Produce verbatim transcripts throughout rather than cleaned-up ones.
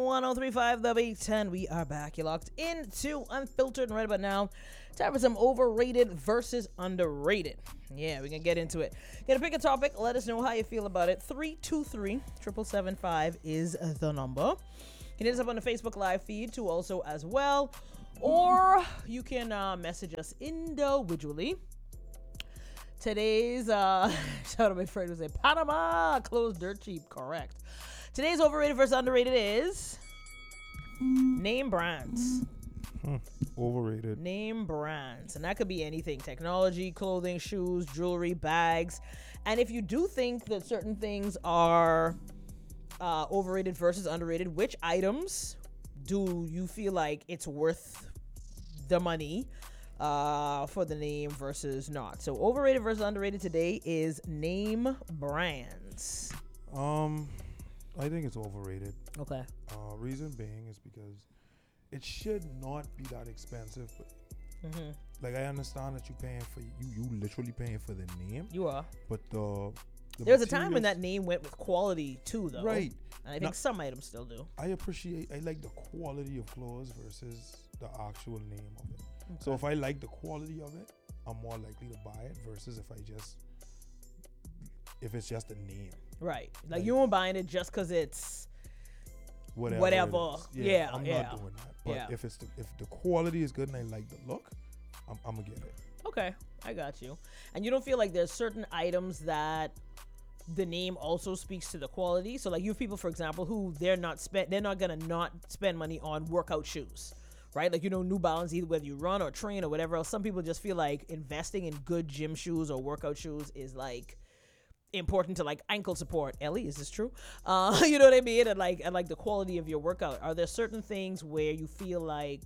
one oh three point five The Big Ten. We are back. You're locked into Unfiltered, and right about now, time for some overrated versus underrated. Yeah, we can get into it. Gonna pick a topic. Let us know how you feel about it. three two three, seven seven five is the number. You can hit us up on the Facebook Live feed too, also as well. Or you can uh, message us individually. Today's, uh, shout out to my friend who said, Panama, clothes dirt cheap. Correct. Today's overrated versus underrated is name brands. Hmm. Overrated. Name brands. And that could be anything. Technology, clothing, shoes, jewelry, bags. And if you do think that certain things are uh, overrated versus underrated, which items do you feel like it's worth the money uh, for the name versus not? So overrated versus underrated today is name brands. Um, I think it's overrated. Okay. Uh, reason being is because it should not be that expensive. But Mm-hmm. like I understand that you're paying for you, you literally paying for the name. You are. But the, the There's a time when materials- that name went with quality too, though. Right. And I think Now- some items still do. I appreciate. I like the quality of clothes versus the actual name of it. Okay. So if I like the quality of it, I'm more likely to buy it versus if I just if it's just a name. Right. Like, Like- you won't buying it just because it's Whatever. it Whatever. is. Yeah, I'm yeah. not doing that. But Yeah. if it's the, if the quality is good and I like the look, I'm, I'm gonna get it. okay. I got you. And you don't feel like there's certain items that the name also speaks to the quality. So like you have people, for example, who they're not spend they're not gonna not spend money on workout shoes. Right? Like, you know, New Balance, either whether you run or train or whatever else, some people just feel like investing in good gym shoes or workout shoes is like important to like ankle support. Ellie, is this true? Uh, you know what I mean? And like and like the quality of your workout. Are there certain things where you feel like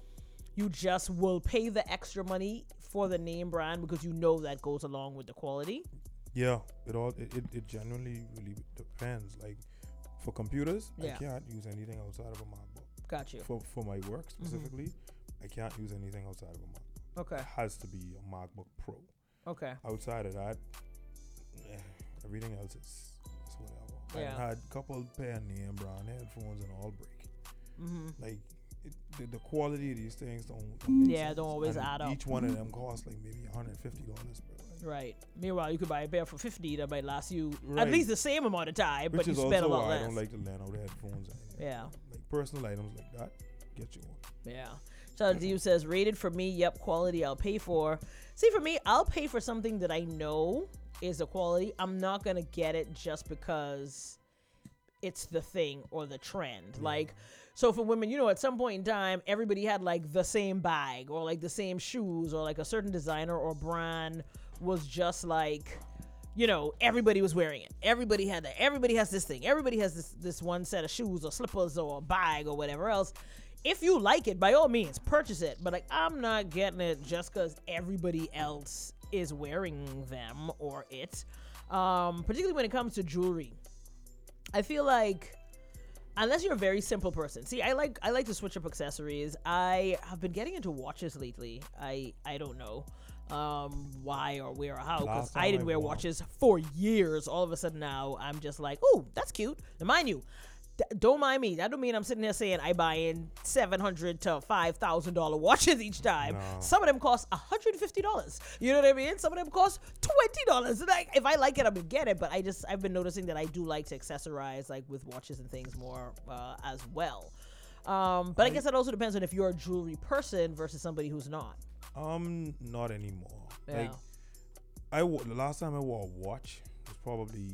you just will pay the extra money for the name brand because you know that goes along with the quality? Yeah, it all it, it, it genuinely really depends. Like for computers, Yeah. I can't use anything outside of a MacBook. Got you. For for my work specifically, I can't use anything outside of a MacBook. Okay. It has to be a MacBook Pro. Okay. Outside of that, eh, everything else is, is whatever. Yeah. I had a couple pair of name brand headphones and all break. Mm-hmm. Like it, the, the quality of these things don't, don't make Yeah, sense. don't always And add up. Each one of them costs like maybe one hundred fifty dollars, bro. Like, Right. Meanwhile, you could buy a pair for fifty that might last you at Right. least the same amount of time, Which but you is spend a also lot why less. I don't like to lend out headphones. or anything. Yeah. Like personal items like that, get you one. Yeah. Shout out to you says rated for me. Yep, quality I'll pay for. See, for me, I'll pay for something that I know is the quality. I'm not gonna get it just because it's the thing or the trend. Like, so for women, you know, at some point in time, everybody had like the same bag or like the same shoes or like a certain designer or brand was just like, you know, everybody was wearing it. Everybody had that. Everybody has this thing. Everybody has this this one set of shoes or slippers or a bag or whatever else. If you like it, by all means, purchase it. But like, I'm not getting it just because everybody else is wearing them or it. Um, particularly when it comes to jewelry, I feel like unless you're a very simple person. See, I like I like to switch up accessories. I have been getting into watches lately. I I don't know um why or where or how, because Last time I didn't I wear bought- watches for years. All of a sudden now I'm just like, oh, that's cute. And mind you, th- don't mind me. That don't mean I'm sitting there saying I buy in seven hundred to five thousand dollar watches each time. No. Some of them cost one hundred fifty dollars. You know what I mean? Some of them cost twenty dollars. Like, if I like it, I'm gonna get it. But I just I've been noticing that I do like to accessorize like with watches and things more uh, as well. Um, but I, I- guess that also depends on if you're a jewelry person versus somebody who's not. Um, not anymore. Yeah. Like I wo- the last time I wore a watch was probably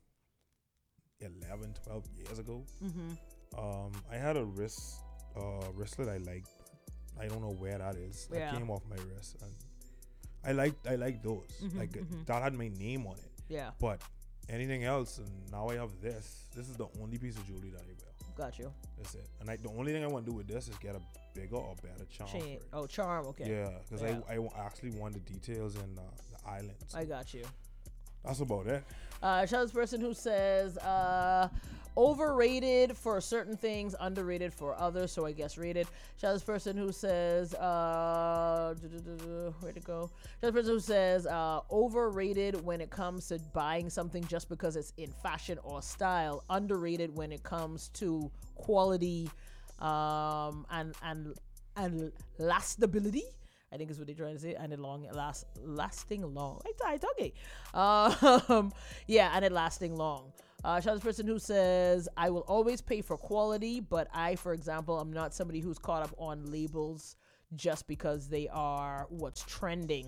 eleven, twelve years ago. Mm-hmm. Um, I had a wrist uh wristlet I liked. I don't know where that is. Yeah. That came off my wrist, and I liked I like those. Mhm, like it- mhm. that had my name on it. Yeah, But anything else, and now I have this. This is the only piece of jewelry that I wear. got you. That's it. And I, the only thing I want to do with this is get a bigger or better charm Chain. for it. Oh, charm. Okay. Yeah, because Yeah. I, I wa- actually want the details in uh, the islands. I got you. That's about it. Uh, shout out to this person who says, uh, overrated for certain things, underrated for others. So I guess rated. Shout out to this person who says, uh, where'd it go? Shout out to this person who says, uh, overrated when it comes to buying something just because it's in fashion or style. Underrated when it comes to quality um, and and and lastability. I think is what they're trying to say, and it long last lasting long. I it's okay. Um, yeah, and it lasting long. Uh, shout out to the person who says, I will always pay for quality, but I, for example, am not somebody who's caught up on labels just because they are what's trending.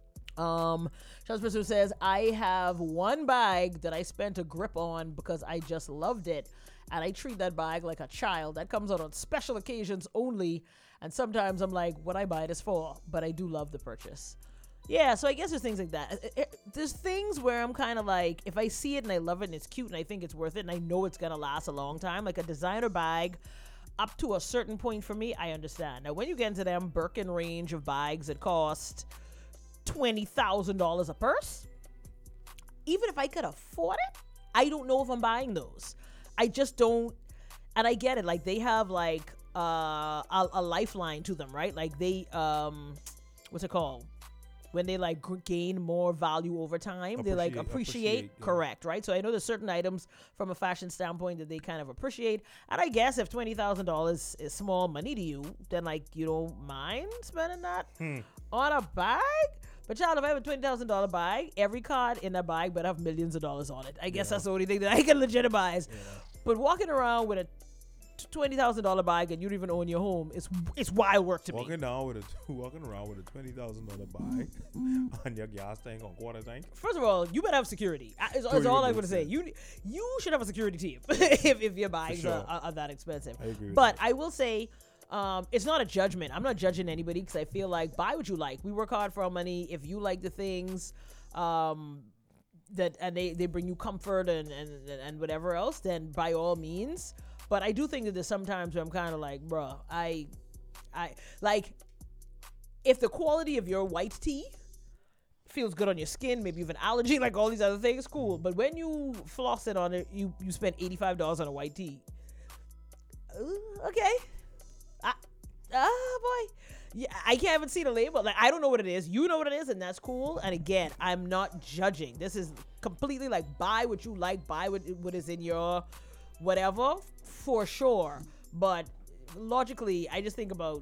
Um, shout out to the person who says, I have one bag that I spent a grip on because I just loved it, and I treat that bag like a child. That comes out on special occasions only, and sometimes I'm like, what I buy this for? But I do love the purchase. Yeah, so I guess there's things like that. It, it, there's things where I'm kind of like, if I see it and I love it and it's cute and I think it's worth it and I know it's going to last a long time, like a designer bag, up to a certain point for me, I understand. Now, when you get into them Birkin range of bags that cost twenty thousand dollars a purse, even if I could afford it, I don't know if I'm buying those. I just don't, and I get it. Like, they have, like, uh, a, a lifeline to them, right? Like, they, um, what's it called? When they like gain more value over time, appreciate, they like appreciate, appreciate yeah. Correct, right? So I know there's certain items from a fashion standpoint that they kind of appreciate. And I guess if twenty thousand dollars is small money to you, then like you don't mind spending that hmm. on a bag. But child, if I have a twenty thousand dollars bag, every card in that bag better have millions of dollars on it. I guess yeah. that's the only thing that I can legitimize. Yeah. But walking around with a twenty thousand dollars bag and you don't even own your home, it's it's wild work to walking me. Down with a, walking around with a twenty thousand dollars bag on your gas tank or quarter tank. First of all, you better have security. Is all I'm going to say. You you should have a security team if, if your bags sure. are, are that expensive. I agree with but that. I will say, um, it's not a judgment. I'm not judging anybody because I feel like buy what you like. We work hard for our money. If you like the things um, that and they, they bring you comfort and, and, and whatever else, then by all means. But I do think that there's sometimes where I'm kind of like, bruh, I, I, like, if the quality of your white tea feels good on your skin, maybe you have an allergy, like all these other things, cool. But when you floss it on it, you, you spend eighty-five dollars on a white tea. Uh, okay. Ah, uh, boy. Yeah, I can't even see the label. Like, I don't know what it is. You know what it is, and that's cool. And again, I'm not judging. This is completely like, buy what you like, buy what, what is in your whatever, for sure. But logically, I just think about,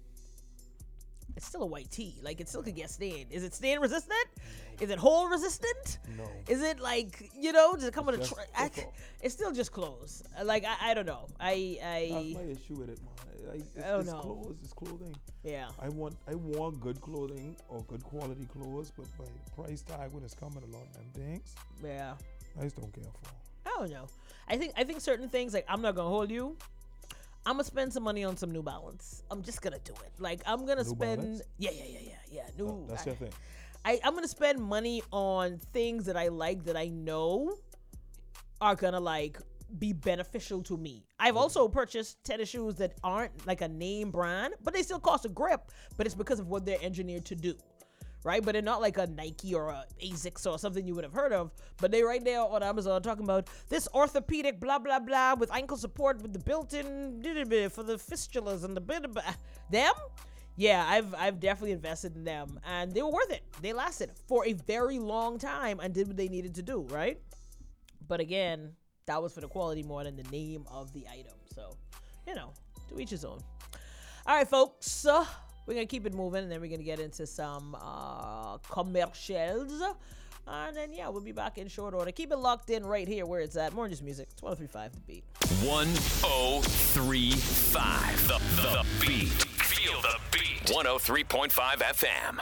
it's still a white tea. Like, it still could get stained. Is it stain resistant? Is it hole resistant? No. Is it like, you know, does it come with a tra- I, it's still just clothes. Like, I, I don't know. I, I That's my issue with it, man. Like, it's, I don't it's know. clothes, it's clothing. Yeah. I want I want good clothing or good quality clothes, but by the price tag when it's coming along them things, Yeah. I just don't care for. I don't know. I think I think certain things, like, I'm not gonna hold you. I'm gonna spend some money on some New Balance. I'm just gonna do it. Like, I'm gonna New spend. Balance? Yeah, yeah, yeah, yeah, yeah. New. Oh, that's I, your thing. I I'm gonna spend money on things that I like that I know are gonna like be beneficial to me. I've also purchased tennis shoes that aren't like a name brand, but they still cost a grip. But it's because of what they're engineered to do. Right, but they're not like a Nike or a ASICS or something you would have heard of. But they right there on Amazon talking about this orthopedic blah blah blah with ankle support with the built-in for the fistulas and the bit of them. Yeah, I've I've definitely invested in them, and they were worth it. They lasted for a very long time and did what they needed to do. Right, but again, that was for the quality more than the name of the item. So, you know, to each his own. All right, folks. Uh, We're going to keep it moving, and then we're going to get into some uh, commercials. And then, yeah, we'll be back in short order. Keep it locked in right here where it's at. More Just Music. It's one oh three point five The Beat. one oh three point five The, the, the Beat. Feel the beat. one oh three point five F M.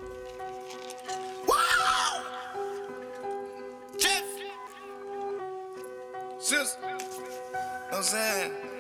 Wow! Jeff! Sis! I'm saying...